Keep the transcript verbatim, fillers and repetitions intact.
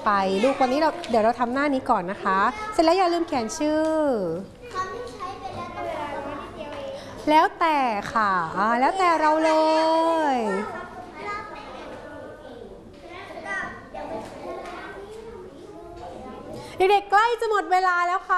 ไปลูกวันนี้เราเดี๋ยวเราทำหน้านี้ก่อนนะคะเสร็จแล้วอย่าลืมเขียนชื่อแล้วแต่ค่ะแล้วแต่เราเลยเด็กๆใกล้จะหมดเวลาแล้วค่ะ